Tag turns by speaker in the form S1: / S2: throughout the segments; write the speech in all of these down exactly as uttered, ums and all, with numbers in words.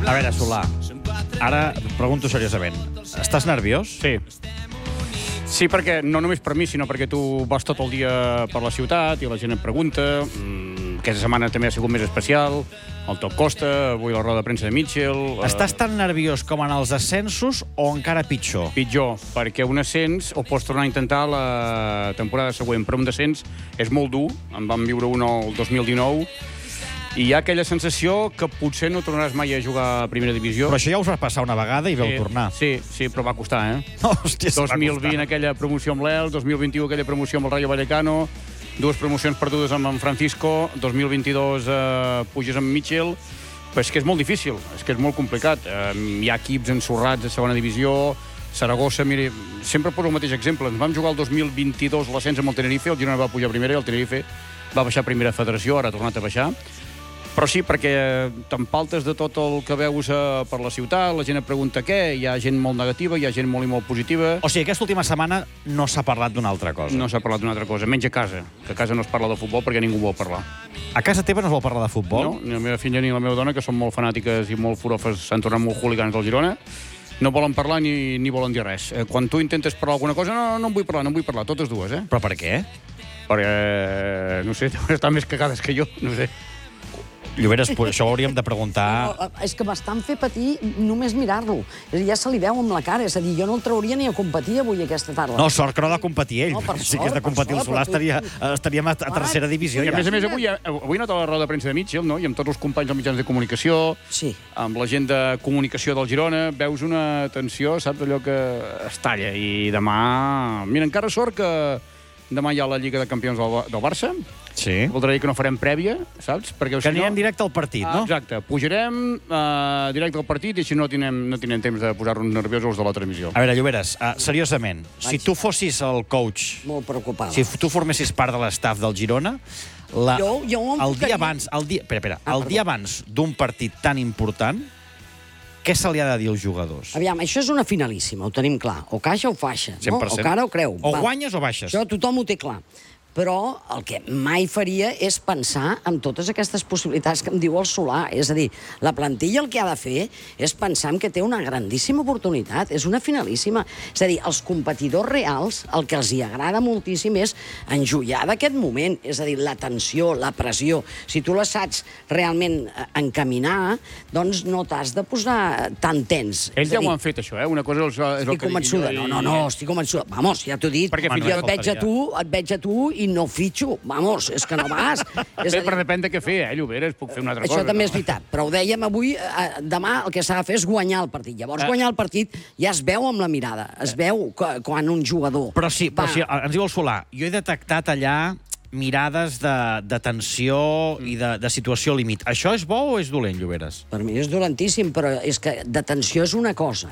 S1: A veure, Solà, ara pregunto seriosament. Estàs nerviós?
S2: Sí. Sí, perquè no només per mi, sinó perquè tu vas tot el dia per la ciutat i la gent et pregunta. Mm, aquesta setmana també ha sigut més especial. El Top Costa, avui la roda de premsa de Mitchell.
S1: Estàs tan nerviós com en els ascensos o encara pitjor?
S2: Pitjor, perquè un ascens ho pots tornar a intentar la temporada següent, però un descens és molt dur. En vam viure un el dos mil dinou. I hi ha aquella sensació que potser no tornaràs mai a jugar a primera divisió.
S1: Però això ja us va passar una vegada i vau
S2: sí,
S1: tornar.
S2: Sí, sí, però va costar, eh?
S1: Hòstia,
S2: dos mil vint aquella promoció amb l'El, dos mil vint-i-u aquella promoció amb el Rayo Vallecano, dues promocions perdudes amb en Francisco, dos mil vint-i-dos eh, puges amb Mitchell, però és que és molt difícil, és que és molt complicat. Eh, hi ha equips ensorrats de segona divisió, Saragossa, miri, sempre poso el mateix exemple. Ens vam jugar el dos mil vint-i-dos l'ascens amb el Tenerife, el Girona va pujar a primera i el Tenerife va baixar a primera federació, ara ha tornat a baixar. Però sí, perquè t'empaltes de tot el que veus per la ciutat, la gent et pregunta què, hi ha gent molt negativa, hi ha gent molt i molt positiva.
S1: O sigui, aquesta última setmana no s'ha parlat d'una altra cosa.
S2: No s'ha parlat d'una altra cosa, menys a casa, que a casa no es parla de futbol perquè ningú vol parlar.
S1: A casa teva no es vol parlar de futbol?
S2: No, ni la meva filla ni la meva dona, que són molt fanàtiques i molt furofes, s'han tornat molt hooligans del Girona, no volen parlar ni, ni volen dir res. Quan tu intentes parlar alguna cosa, no, no en vull parlar, no en vull parlar, totes dues, eh?
S1: Però per què?
S2: Perquè, no sé, estan més cagades que jo, no sé.
S1: Lloberes, això ho hauríem de preguntar...
S3: No, és que m'estan fer patir només mirar-lo. Ja se li veu amb la cara. És a dir, jo no el trauria ni a competir avui aquesta tarda.
S1: No, sort que no ha de competir ell.
S3: No, per
S1: si hagués
S3: sort,
S1: de competir
S3: per
S1: el Solà
S3: sort,
S1: estaria,
S3: però
S1: estaríem a, a tercera divisió.
S2: I a
S1: Ja.
S2: més a més, avui, avui he anat a la roda de premsa de Mitchell, no? I amb tots els companys dels mitjans de comunicació,
S3: Sí.
S2: amb la gent de comunicació del Girona, veus una tensió, saps, allò que es talla. I demà... Mira, encara sort que demà hi ha la Lliga de Campions del, del Barça.
S1: Sí.
S2: Voldrà dir que no farem prèvia, saps? Perquè,
S1: Que
S2: si
S1: anirem
S2: no...
S1: directe al partit,
S2: Ah,
S1: no?
S2: exacte. Pujarem uh, directe al partit i així no tindrem, no tindrem temps de posar-nos nerviosos de la transmissió.
S1: A veure, Lloberes, uh, seriosament, si tu fossis el coach,
S3: Molt preocupada.
S1: si tu formessis part de l'estaf del Girona, la,
S3: Jo- jo em
S1: el dia
S3: ficaria-
S1: abans, el dia, espera, espera,
S3: Ah,
S1: el
S3: perdó.
S1: dia abans d'un partit tan important, què se li ha de dir als jugadors?
S3: Aviam, això és una finalíssima, ho tenim clar. O caixa o faixa,
S1: cent
S3: no?
S1: per
S3: O
S1: cent.
S3: cara o creu.
S1: O
S3: Val.
S1: guanyes o baixes.
S3: Això tothom ho té clar. Però el que mai faria és pensar en totes aquestes possibilitats que em diu el Solà. És a dir, la plantilla el que ha de fer és pensar en que té una grandíssima oportunitat. És una finalíssima. És a dir, els competidors reals, el que els hi agrada moltíssim és enjoiar d'aquest moment. És a dir, la tensió, la pressió. Si tu la saps realment encaminar, doncs no t'has de posar tan tens.
S2: Ells
S3: És a
S2: ja
S3: dir,
S2: ho han fet, això, eh? Una cosa és, és el
S3: estic
S2: que
S3: convençuda.
S2: dic
S3: No,
S2: jo.
S3: no, no, estic convençuda. Vamos, ja t'ho he dit.
S2: Perquè
S3: Jo
S2: fins i
S3: et
S2: tot
S3: veig a tu, et veig a tu i no fitxo. Vamos, és que no vas. És
S2: Bé,
S3: a dir,
S2: però depèn de què fer, eh, Lloberes? Puc fer una altra
S3: això
S2: cosa.
S3: també
S2: no?
S3: és veritat, però ho dèiem avui, eh, demà el que s'ha de fer és guanyar el partit. Llavors,
S2: Eh.
S3: guanyar el partit ja es veu amb la mirada, es veu que- quan un jugador...
S1: Però sí, però
S3: va-
S1: sí, ens diu el Solà, jo he detectat allà mirades de, de tensió i de, de situació límit. Això és bo o és dolent, Lloberes?
S3: Per mi és dolentíssim, però és que detenció és una cosa.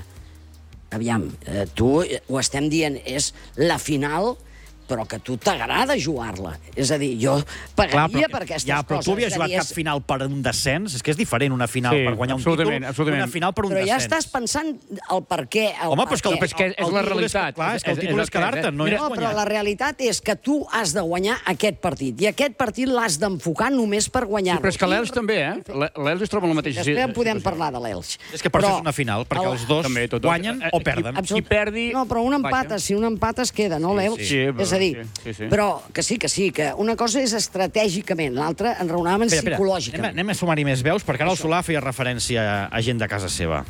S3: Aviam, eh, tu eh, ho estem dient, és la final, però que a tu t'agrada jugar-la. És a dir, jo pagaria per aquestes
S1: ja, però
S3: coses.
S1: tu havies
S3: És a
S1: jugat
S3: dir,
S1: cap
S3: és-
S1: final per un descens? És que és diferent una final
S2: Sí,
S1: per guanyar un
S2: absolutament,
S1: títol
S2: absolutament.
S1: una final per un
S3: Però ja
S1: descens.
S3: estàs pensant el per què. El
S1: Home,
S3: per
S1: però és que el-
S3: què.
S2: És que és
S1: El
S2: la
S1: títol és-
S2: realitat.
S1: clar, és que el títol és quedar-te, no
S2: Mira,
S1: és
S3: No, però
S1: guanyar.
S3: la realitat és que tu has de guanyar aquest partit, i aquest partit l'has d'enfocar només per guanyar-lo.
S2: Però és que l'Elx també, eh? L'Elx es troba en la mateixa
S3: Després en podem
S2: situació.
S3: parlar de l'Elx.
S1: És que per això és una final, perquè els dos
S2: També, tot-
S1: guanyen
S2: eh,
S1: o
S2: qui-
S1: perden.
S2: Qui perdi...
S3: No, però un empat,
S2: baixa.
S3: si un empat es queda, no, l'Elx?
S2: sí, però-
S3: És a dir,
S2: sí, sí, sí.
S3: però que sí, que sí, que una cosa és estratègicament, l'altra en raonàvem
S1: Espera, espera,
S3: psicològicament.
S1: Anem, anem a sumar-hi més veus, perquè ara el Solà feia referència a gent de casa seva.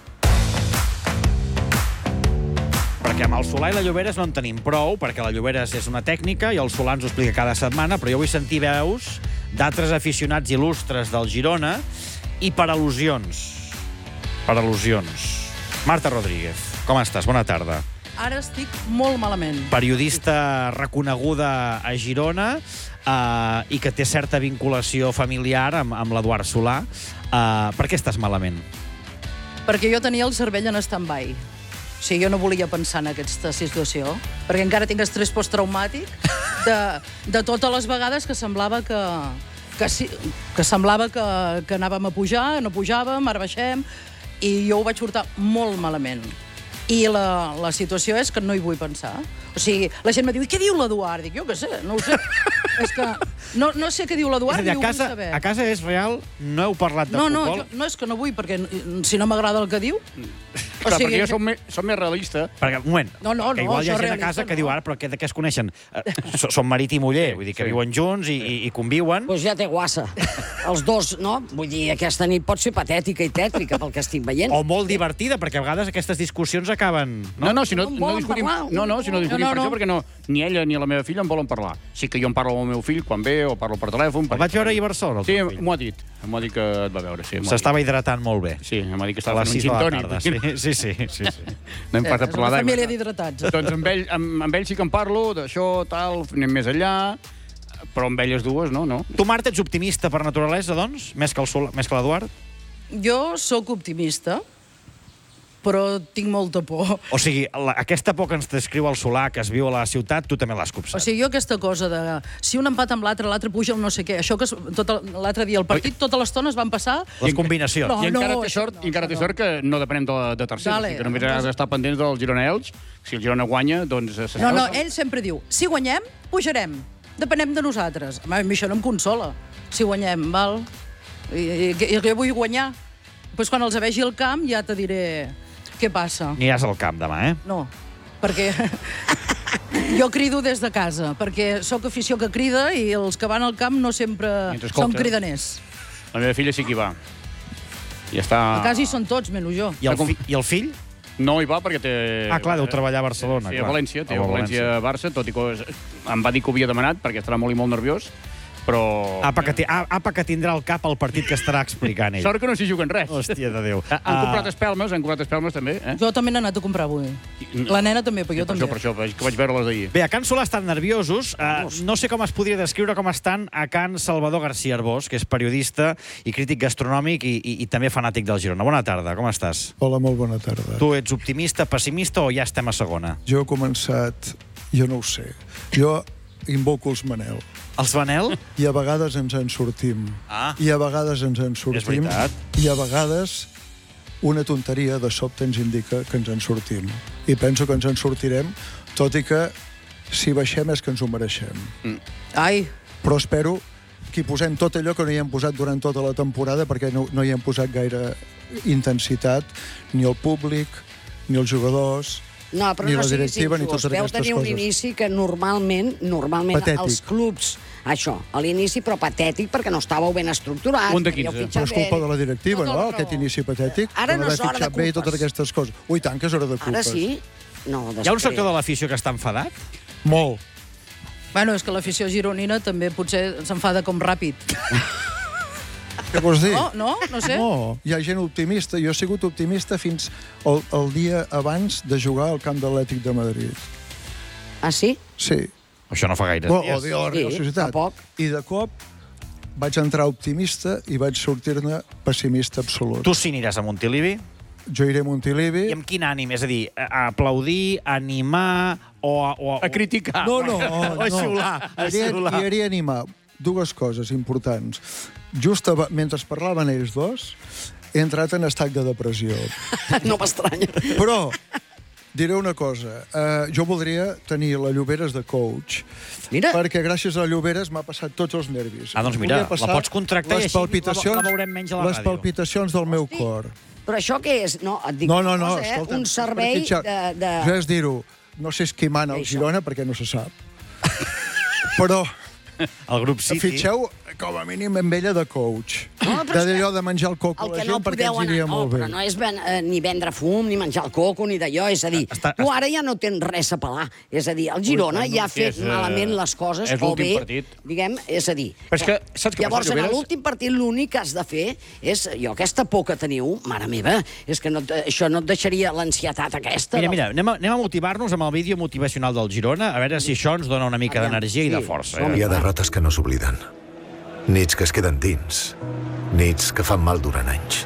S1: Perquè amb el Solà i la Lloberes no en tenim prou, perquè la Lloberes és una tècnica i el Solà ens ho explica cada setmana, però jo vull sentir veus d'altres aficionats il·lustres del Girona i per al·lusions. Per al·lusions. Marta Rodríguez, com estàs? Bona tarda.
S4: Ara estic molt malament.
S1: Periodista reconeguda a Girona eh, i que té certa vinculació familiar amb, amb l'Eduard Solà. Eh, per què estàs malament?
S4: Perquè jo tenia el cervell en stand-by. O sigui, jo no volia pensar en aquesta situació, perquè encara tinc estrès posttraumàtic de, de totes les vegades que semblava que, que, sí, que, semblava que, que anàvem a pujar, no pujàvem, ara baixem, i jo ho vaig portar molt malament. I la, la situació és que no hi vull pensar. O sigui, la gent me diu, i què diu l'Eduard? Dic, jo què sé, no ho sé. És que no, no sé què diu l'Eduard,
S1: És a dir,
S4: ni ho
S1: a casa,
S4: vull saber.
S1: a casa és real, no heu parlat de
S4: No, no,
S1: futbol?
S4: jo, no és que no vull, perquè si no m'agrada el que diu...
S2: Clar, perquè jo som, me, som més realista.
S1: Perquè, un moment,
S4: No, no,
S1: que
S4: no,
S1: igual hi ha
S4: això
S1: gent a
S4: realista
S1: casa que
S4: no.
S1: diu, ara, però què, de què es coneixen? Eh, so- Són marit i muller, vull dir que
S2: sí.
S1: viuen junts i, i, i conviuen.
S3: Doncs ja té guassa. Els dos, no? Vull dir, aquesta nit pot ser patètica i tètrica pel que estic veient.
S1: O molt divertida, perquè a vegades aquestes discussions acaben...
S2: No, no, si no,
S3: No en
S2: no
S3: volen
S2: discutim,
S3: parlar.
S2: no, no, si no discutim
S4: No, no,
S2: per
S4: no.
S2: això, perquè no, ni ella ni la meva filla em volen parlar. Sí que jo em parlo amb el meu fill quan ve, o parlo per telèfon.
S1: El vaig veure ahir a Barcelona, el
S2: Sí,
S1: teu fill.
S2: m'ho ha dit. M'ho ha dit que et va veure, sí. m'ho ha dit.
S1: S'estava hidratant molt bé.
S2: Sí, em va dir que
S1: A
S2: estava
S1: les
S2: fent un
S1: sis de
S2: gin
S1: la
S2: tònic.
S1: tarda. Sí, sí, sí. sí, sí.
S2: No hem
S4: Eh,
S2: pas de
S4: és
S2: parlar
S4: una
S2: d'aigua.
S4: família d'hidratats.
S2: Doncs amb ell, amb, amb ell sí que en parlo, d'això, tal, anem més enllà, però amb elles dues, no, no.
S1: Tu, Marta, ets optimista per naturalesa, doncs? Més que el Sol, més que l'Eduard?
S4: Jo sóc optimista, però tinc molta por.
S1: O sigui, la, aquesta por que ens descriu el Solà, que es viu a la ciutat, tu també l'has
S4: O
S1: copsat.
S4: sigui, jo aquesta cosa de... Si un empat amb l'altre, l'altre puja el no sé què. Això que es- tot el- l'altre dia, el partit, tota l'estona es van passar...
S1: Les combinacions.
S4: No,
S2: I encara té
S4: això
S2: sort,
S4: no,
S2: i encara té
S4: no.
S2: sort que no depenem de, de tercers,
S4: Dale.
S2: o sigui que només has d'estar pendents del Girona-Elx. Si el Girona guanya, doncs... eh,
S4: No, no,
S2: s'acaba.
S4: ell sempre diu, si guanyem, pujarem. Depenem de nosaltres. Home, a mi això no em consola. Si guanyem, val? I, i, i jo vull guanyar. Doncs quan els vegi al camp ja te diré què passa.
S1: Aniràs al camp demà, eh?
S4: No, perquè jo crido des de casa, perquè sóc afició que crida i els que van al camp no sempre
S2: Mentre escolta.
S4: som cridaners.
S2: La meva filla sí que hi va. I està...
S4: A casa hi són tots, menys jo.
S1: I el, fi, I el fill?
S2: No hi va perquè té...
S1: Ah, clar, deu treballar a Barcelona.
S2: Sí, a
S1: clar.
S2: València, té
S1: A
S2: a València-Barça, tot i que em va dir que ho havia demanat perquè estarà molt i molt nerviós, però...
S1: Apa que, ti- ah, apa que tindrà al cap el partit que estarà explicant ell.
S2: Sort que no s'hi juguen res.
S1: Hòstia de Déu.
S2: Han
S1: Ah,
S2: comprat espelmes, han comprat espelmes també, eh?
S4: Jo també n'he anat a comprar avui. La nena també, però jo
S2: per
S4: també.
S2: això, per això, per- que vaig veure-les d'ahir.
S1: Bé, a Can Solà estan nerviosos. Uh, no sé com es podria descriure com estan a Can Salvador García Arbós, que és periodista i crític gastronòmic i, i, i també fanàtic del Girona. Bona tarda, com estàs?
S5: Hola, molt bona tarda.
S1: Tu ets optimista, pessimista o ja estem a segona?
S5: Jo he començat... Jo no ho sé. Jo invoco els Manel.
S1: Els Manel?
S5: I a vegades ens en sortim.
S1: Ah.
S5: I a vegades ens en sortim.
S1: veritat.
S5: I a vegades una tonteria de sobte ens indica que ens en sortim. I penso que ens en sortirem, tot i que si baixem és que ens ho mereixem.
S4: Ai,
S5: Però espero que hi posem tot allò que no hi hem posat durant tota la temporada, perquè no, no hi hem posat gaire intensitat, ni el públic, ni els jugadors,
S3: No, però
S5: ni
S3: no
S5: la
S3: siguis
S5: directiva, ni
S3: injust.
S5: totes
S3: Deu
S5: aquestes
S3: tenir un
S5: coses.
S3: inici que normalment, normalment
S5: Patètic.
S3: els clubs, això, a l'inici, però patètic, perquè no estàveu ben estructurats.
S2: Un de
S3: perquè heu
S2: quinze.
S3: fitxat
S5: Però és culpa
S3: bé.
S5: de la directiva,
S4: Tota
S5: no?
S4: la raó.
S5: Aquest inici patètic.
S3: Ara
S5: de
S3: no és
S5: haver
S3: hora de
S5: fitxat bé i totes
S3: culpes.
S5: aquestes coses. Ui, tant que és hora de culpes.
S3: Ara sí? No, després.
S1: Hi ha un sector de l'afició que està enfadat?
S5: Molt.
S4: bueno, és que l'afició gironina també potser s'enfada com ràpid.
S5: Què vols dir?
S4: No, no? No sé.
S5: No, hi ha gent optimista. Jo he sigut optimista fins el, el dia abans de jugar al camp de l'Atlètic de Madrid.
S3: Ah, sí?
S5: Sí.
S1: Això no fa gaire
S5: O, o
S1: dies.
S5: de la Real
S3: Sí,
S5: Societat.
S3: fa poc.
S5: I de cop vaig entrar optimista i vaig sortir-ne pessimista absolut.
S1: Tu sí aniràs a Montilivi?
S5: Jo iré a Montilivi...
S1: I amb quin ànim? És a dir, a a aplaudir, a animar o a... O a,
S2: A criticar.
S5: No, no,
S1: O
S5: no.
S1: a xiular, a
S5: Iré,
S1: xiular.
S5: iré a animar dues coses importants. Just aba- mentre parlaven ells dos, he entrat en estat de depressió.
S3: No m'estranya.
S5: Però diré una cosa. Uh, jo voldria tenir la Lloberes de coach.
S3: Mira.
S5: Perquè gràcies a la Lloberes m'ha passat tots els nervis.
S1: Ah, doncs mira,
S5: Volia passar
S1: la pots contractar i
S5: les
S1: així
S5: palpitacions,
S1: la- la veurem menys a la
S5: les
S1: ràdio.
S5: palpitacions del meu cor.
S3: Però això què és? No, et dic
S5: No, no,
S3: una
S5: no,
S3: cosa, eh?
S5: escolta.
S3: Un servei
S5: perquè,
S3: de... de...
S5: Jo és dir-ho, no sé qui mana al
S3: Això.
S5: Girona, perquè no se sap. Però
S1: El grup City...
S5: fitxeu com a mínim amb ella de coach.
S3: No, però és que
S5: D'allò de menjar el coco
S3: El
S5: a la
S3: que
S5: gent
S3: no
S5: perquè
S3: podeu
S5: ens
S3: anar,
S5: iria
S3: no,
S5: molt bé.
S3: però no és ven, eh, ni vendre fum, ni menjar el coco, ni d'allò, és a dir,
S1: Està-
S3: tu ara ja no tens res a pelar. És a dir, el Girona
S2: Ui,
S3: ja ha
S2: que
S3: fet
S2: és, eh,
S3: malament les coses,
S2: és
S3: o
S2: l'últim
S3: bé,
S2: partit.
S3: diguem, és a dir...
S2: Però és que, saps què
S3: Llavors,
S2: passa,
S3: en
S2: Lloberes?
S3: l'últim partit l'únic que has de fer és, jo aquesta por que teniu, mare meva, és que no, et- això no et deixaria l'ansietat aquesta.
S1: Mira,
S3: del-
S1: mira, anem a, anem a motivar-nos amb el vídeo motivacional del Girona, a veure si això ens dona una mica
S3: Aviam,
S1: d'energia i de
S3: sí,
S1: força.
S3: som-hi.
S1: Eh?
S6: Hi ha derrotes que no s'obliden. Nits que es queden dins. Nits que fan mal durant anys.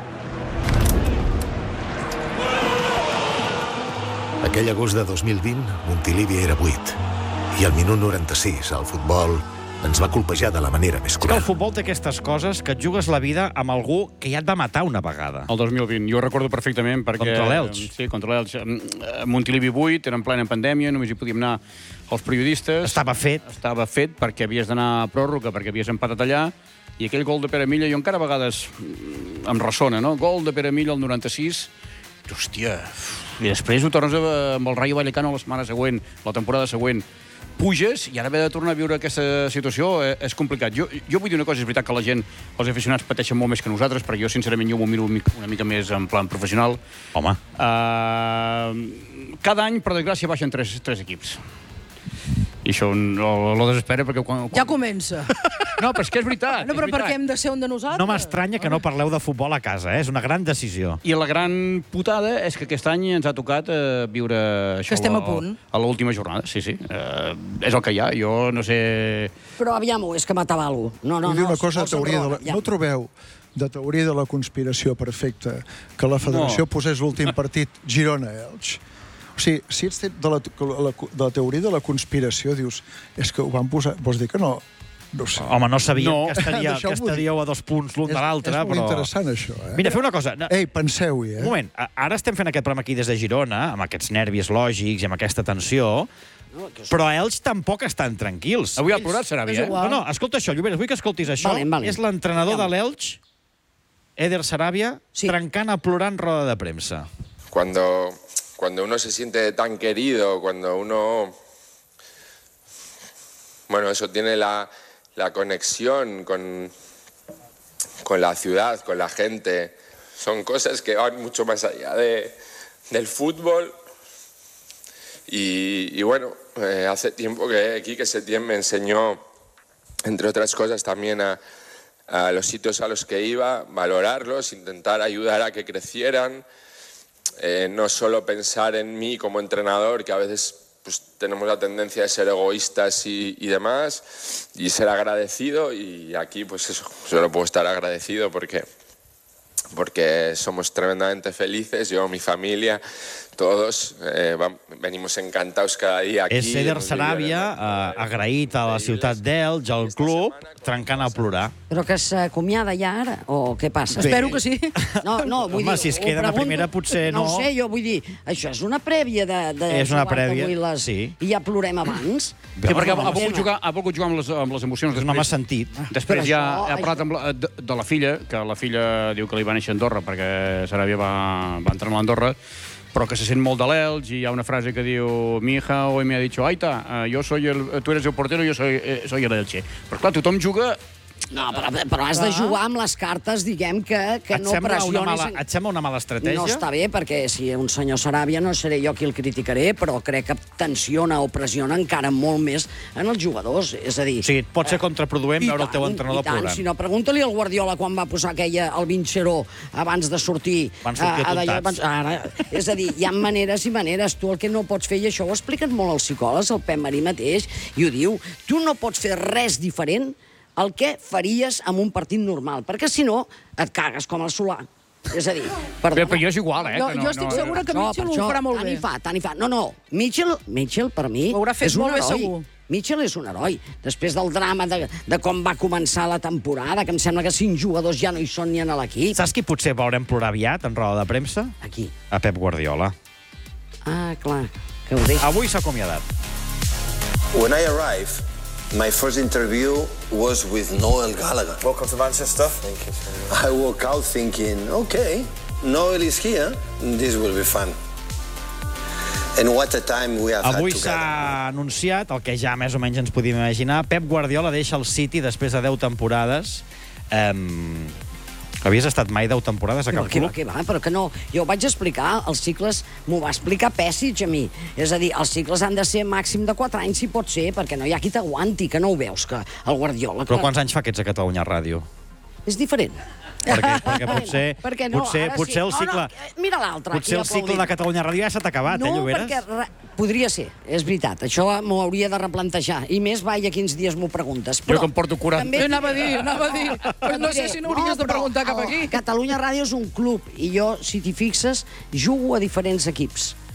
S6: Aquell agost de dos mil vint, Montilivi era buit. I al minut noranta-sis, el futbol ens va colpejar de la manera més
S1: És que
S6: cruel.
S1: el futbol té aquestes coses que et jugues la vida amb algú que ja et va matar una vegada.
S2: El dos mil vint, jo ho recordo perfectament perquè...
S1: Contra l'Elx.
S2: Sí, contra l'Elx. A Montilivi vuit, era en plena pandèmia, només hi podíem anar els periodistes.
S1: Estava fet.
S2: Estava fet perquè havies d'anar a pròrroga, perquè havies empatat allà, i aquell gol de Pere Milla, jo encara a vegades em ressona, no? Gol de Pere Milla al noranta-sis, hòstia, i després ho tornes a, amb el Rayo Vallecano la setmana següent, la temporada següent, puges i ara haver de tornar a viure aquesta situació eh, és complicat. Jo, jo vull dir una cosa, és veritat que la gent, els aficionats pateixen molt més que nosaltres, perquè jo, sincerament, jo m'ho miro una mica més en plan professional.
S1: Home.
S2: Uh, cada any, per desgràcia, baixen tres, tres equips. I això lo, lo desespera perquè... Quan, quan...
S4: Ja comença.
S2: No, però és que és veritat.
S4: No, però
S2: és
S4: per
S2: veritat.
S4: què hem de ser un de nosaltres?
S1: No m'estranya que no parleu de futbol a casa, eh? És una gran decisió.
S2: I la gran putada és que aquest any ens ha tocat eh, viure això...
S4: Que estem a
S2: a-
S4: punt.
S2: A l'última jornada, sí, sí. Eh, és el que hi ha, jo no sé...
S3: Però aviam-ho, és que m'atabalo. No, no,
S5: Vull dir
S3: no.
S5: una cosa
S3: vols
S5: de teoria de la...
S3: enraonar, ja.
S5: No trobeu de teoria de la conspiració perfecta que la federació
S2: No.
S5: posés l'últim partit Girona-Elx? O sigui, si ets de la, la, de la teoria de la conspiració, dius, és que ho van posar... Vols dir que no? No ho sé.
S1: Home, no sabíem
S2: No.
S1: que, estaria, que
S5: Deixeu-m'ho dir.
S1: estaríeu a dos punts l'un de l'altre,
S5: és, és molt
S1: però...
S5: interessant, això, eh?
S1: Mira, feu una cosa. No,
S5: Ei, penseu-hi, eh?
S1: un moment, a- ara estem fent aquest programa aquí des de Girona, amb aquests nervis lògics i amb aquesta tensió, però ells tampoc estan tranquils.
S2: Avui ha plorat, serà
S4: és
S2: bé, eh?
S4: igual.
S1: No, no, escolta això, Lloberes, vull que escoltis això.
S3: Valent, valent.
S1: És l'entrenador de l'Elx, Eder Sarabia,
S3: Sí.
S1: trencant a plorar en roda de premsa.
S7: Cuando, cuando uno se siente tan querido, cuando uno, bueno, eso tiene la, la conexión con, con la ciudad, con la gente, son cosas que van mucho más allá de, del fútbol. Y, y bueno, eh, hace tiempo que Quique Setién me enseñó, entre otras cosas, también a, a los sitios a los que iba, valorarlos, intentar ayudar a que crecieran. Eh, no solo pensar en mí como entrenador, que a veces pues, tenemos la tendencia de ser egoístas y, y demás, y ser agradecido, y aquí pues eso, solo puedo estar agradecido porque, porque somos tremendamente felices, yo, mi familia, todos eh, vam- venimos encantados cada día aquí.
S1: És Eder
S7: hemos vivido
S1: Sarabia,
S7: en una-
S1: eh, agraït a la ciutat d'Elx, al club, trencant a plorar.
S3: Però que s'acomiada ja ara, o què passa?
S4: Espero que sí.
S3: No, no, vull
S1: Home,
S3: dir...
S1: si es
S3: ho
S1: queden a
S3: pregunto-
S1: primera, potser no.
S3: No ho sé, jo vull dir, això és una prèvia de, de
S1: És una
S3: jugar-te
S1: prèvia,
S3: avui les...
S1: sí.
S3: I ja plorem abans.
S2: Sí, perquè ha, ha,
S3: home,
S2: volgut jugar, ha volgut jugar amb les, amb les emocions.
S1: És un home sentit.
S2: Després
S3: Però
S2: ja
S3: això-
S2: ha parlat amb la, de, de la filla, que la filla diu que li va néixer a Andorra, perquè Sarabia va, va entrenar a Andorra, però que se sent molt de l'Elx, i hi ha una frase que diu mi hija hoy me ha dicho, Aita, eh, yo soy el, tú eres el portero, yo soy, eh, soy el Elche. Però clar, tothom juga...
S3: No, però, però has de jugar amb les cartes, diguem, que, que
S1: Et
S3: no
S1: sembla, una
S3: pressionis...
S1: mala,
S3: en-
S1: et sembla una mala estratègia?
S3: No està bé, perquè si un senyor Saràbia no seré jo qui el criticaré, però crec que tensiona o pressiona encara molt més en els jugadors. És a dir...
S1: O sigui, pot ser contraproduent
S3: I
S1: veure el teu
S3: tant,
S1: entrenador
S3: i tant,
S1: plorant.
S3: Si no, pregunta-li al Guardiola quan va posar aquella, el Vinceró abans de sortir.
S1: Van sortir
S3: a- a d'allò,
S1: atontats.
S3: abans- Ara, és a dir, hi ha maneres i maneres. Tu el que no pots fer, i això ho expliquen molt els psicòlegs, el Pep Marí mateix, i ho diu, tu no pots fer res diferent el que faries en un partit normal, perquè si no et cagues com el Solà. És a dir, perdona.
S2: Però, però jo és igual, eh?
S4: Jo,
S2: que no,
S4: jo estic
S2: no,
S4: segura que
S3: No,
S4: Mitchell
S3: per
S4: ho
S3: això,
S4: farà molt
S3: tant
S4: bé.
S3: hi fa, tant hi fa. No, no, Mitchell, Mitchell per mi,
S4: Ho haurà fet
S3: és un
S4: molt bé,
S3: heroi.
S4: segur.
S3: Mitchell és un heroi. Després del drama de, de com va començar la temporada, que em sembla que cinc jugadors ja no hi són ni en l'equip.
S1: Saps qui potser veurem plorar aviat en roda de premsa?
S3: Aquí.
S1: A Pep Guardiola.
S3: Ah, clar, que ho deixa.
S1: Avui s'ha acomiadat.
S8: When I arrived, my first interview was with Noel Gallagher.
S9: Welcome to Manchester. Thank you so much.
S8: I woke out thinking, okay, Noel is here, this will be fun. And what a time we have
S1: Avui
S8: had
S1: s'ha
S8: together.
S1: anunciat, el que ja més o menys ens podíem imaginar, Pep Guardiola deixa el City després de deu temporades. Um, havies estat mai deu temporades a
S3: Però
S1: cap
S3: què va,
S1: club?
S3: què va, però que no. Jo ho vaig explicar, els cicles, m'ho va explicar Pessic a mi. És a dir, els cicles han de ser màxim de quatre anys, si pot ser, perquè no hi ha qui t'aguanti, que no ho veus, que el Guardiola...
S1: Però
S3: que
S1: quants anys fa que ets a Catalunya Ràdio?
S3: És diferent.
S1: Perquè, perquè potser,
S3: Perquè no,
S1: potser,
S3: ara
S1: potser
S3: sí.
S1: el cicle...
S3: No, no, mira l'altre.
S1: Potser el
S3: aquí
S1: cicle de
S3: aplaudint.
S1: Catalunya Ràdio ja s'ha acabat,
S3: No,
S1: eh, Lloberes?
S3: perquè re... podria ser, és veritat. Això m'ho hauria de replantejar. I més, vaja, quins dies m'ho preguntes.
S2: Jo que em porto quaranta.
S3: també-
S4: Jo anava a dir, anava a dir. Però no sé si n'hauries de
S3: però
S4: preguntar cap
S3: el
S4: aquí.
S3: Catalunya Ràdio és un club, i jo, si t'hi fixes, jugo a diferents equips.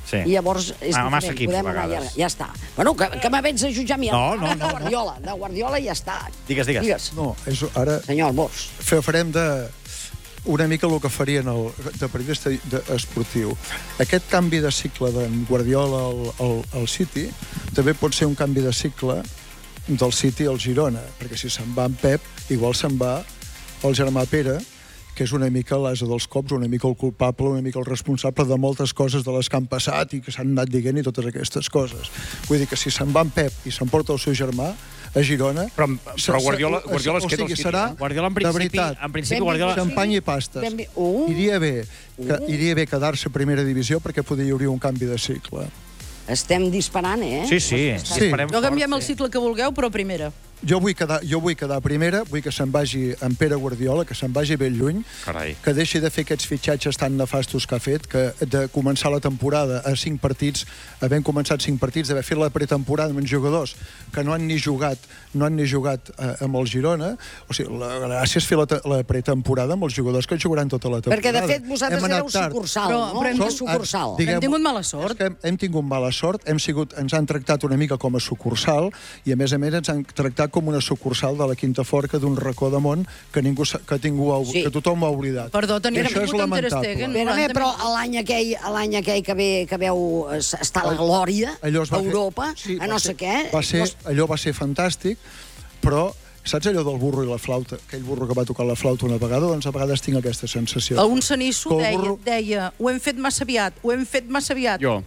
S1: Sí.
S3: I llavors és
S1: Ah,
S3: diferent.
S1: massa equips,
S3: Podem
S1: a
S3: anar
S1: vegades.
S3: Ja, ja està. Bueno, que, que me vens a jutjar a mi.
S1: No, no,
S3: de
S1: no,
S3: Guardiola, de Guardiola ja està.
S1: Digues, digues.
S3: Digues.
S5: No, és, ara
S3: Senyor Albors.
S5: fe- farem de una mica el que farien el, de periodista de, esportiu. Aquest canvi de cicle d'en Guardiola al, al, al City també pot ser un canvi de cicle del City al Girona, perquè si se'n va en Pep, igual se'n va el germà Pere, que és una mica l'asa dels cops, una mica el culpable, una mica el responsable de moltes coses de les que han passat i que s'han anat dient i totes aquestes coses. Vull dir que si se'n va en Pep i s'emporta el seu germà a Girona...
S2: Però, però Guardiola, Guardiola es
S5: o
S2: queda
S5: sigui,
S2: al City,
S5: serà,
S2: eh?
S1: Guardiola, en
S5: de
S1: principi,
S5: veritat,
S1: en principi
S3: Benvingut.
S1: Guardiola...
S5: xampany i pastes.
S3: Ben bé- Uh.
S5: Iria bé, que, iria bé quedar-se a primera divisió perquè podria haver un canvi de cicle.
S3: Estem disparant, eh?
S1: Sí, sí,
S5: Sí.
S1: disparem
S4: No
S1: fort,
S4: canviem el
S1: sí.
S4: cicle que vulgueu, però primera.
S5: Jo vull quedar, jo vull quedar primera, vull que se'n vagi en Pere Guardiola, que se'n vagi ben lluny,
S1: Carai.
S5: que deixi de fer aquests fitxatges tan nefastos que ha fet, que de començar la temporada a cinc partits, havent començat cinc partits, d'haver fet la pretemporada amb jugadors que no han ni jugat, no han ni jugat eh, amb el Girona. O sigui, la gràcia és fer la, te- la pretemporada amb els jugadors que jugaran tota la temporada.
S3: Perquè, de fet, vosaltres
S5: Hem anat
S3: éreu
S5: tard.
S3: sucursal,
S4: Però-
S3: no?
S4: però hem
S3: Una
S4: tingut-
S3: sucursal.
S5: Diguem-
S4: Hem tingut mala
S5: És
S4: sort.
S5: que hem, hem tingut mala sort, hem sigut, ens han tractat una mica com a sucursal i, a més a més, ens han tractat com una sucursal de la Quinta Forca d'un racó de món que, ningú, sa- que, ningú ha,
S3: Sí.
S5: que tothom ha oblidat.
S4: Perdó, tenim
S5: I això és
S4: tingut en Ter
S5: lamentable.
S4: Stegen.
S3: Però, bé,
S4: noranta
S3: però
S4: minuts.
S3: l'any aquell, l'any aquell que, ve, que veu eh, estar a la glòria
S5: Allò es
S3: a
S5: va fer-
S3: Europa,
S5: sí,
S3: a
S5: va
S3: no
S5: ser-
S3: sé què...
S5: Va ser,
S3: no es-
S5: allò va ser fantàstic, però saps allò del burro i la flauta? Aquell burro que va tocar la flauta una vegada, doncs a vegades tinc aquesta sensació.
S4: Un sanisso
S5: Que el
S4: deia,
S5: burro-
S4: deia ho hem fet massa aviat, ho hem fet massa aviat.
S2: Jo.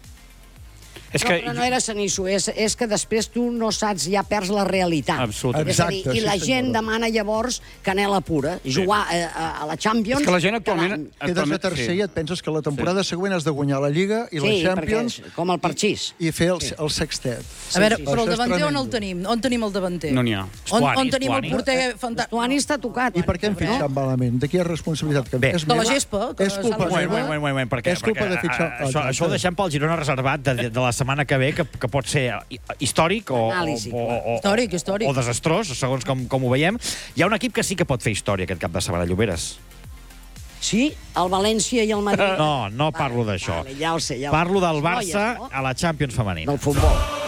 S2: És
S3: No,
S2: que...
S3: però no era sanisso, és, és que després tu no saps, ja perds la realitat.
S2: Absolutament.
S3: És a dir,
S5: Exacte,
S3: I
S5: sí,
S3: la gent
S5: senyora.
S3: demana llavors canela pura, jugar a, a, a la Champions...
S2: És que la gent
S3: cada
S2: actualment...
S3: any.
S5: Quedes a
S2: actualment-
S5: tercer
S2: sí.
S5: i et penses que la temporada següent has de guanyar la Lliga i la
S3: Sí,
S5: Champions
S3: perquè és com el parxís.
S5: i, i fer el, el sextet.
S4: A veure,
S5: sí.
S4: però
S5: Això
S4: el
S5: és
S4: davanter on el
S5: tremendo.
S4: tenim? On tenim el davanter?
S2: No n'hi ha.
S4: On,
S1: Estuani,
S4: on tenim el
S1: Estuani.
S4: porter fantàstic?
S3: Tuani està tocat.
S5: I per què hem fitxat malament? De qui és responsabilitat? Que
S1: Bé.
S5: és
S4: De la
S5: meva?
S4: gespa, que
S5: És
S4: s'ha
S5: culpa
S4: de
S1: Un moment,
S5: meva?
S1: un moment, un moment, perquè,
S5: És culpa
S1: perquè
S5: de fitxar...
S1: eh, això, això ho deixem pel Girona reservat de, de la setmana que ve, que, que pot ser històric o,
S3: Anàlisi,
S1: o, o, o,
S4: Històric, històric.
S1: o desastrós, segons com, com ho veiem. Hi ha un equip que sí que pot fer història aquest cap de setmana, Lloberes.
S3: Sí, el València i el Madrid.
S1: No, no parlo d'això.
S3: Vale, ja ho sé, ja ho sé.
S1: Parlo del
S3: Les noies,
S1: Barça
S3: no?
S1: a la Champions femenina.
S3: Del futbol.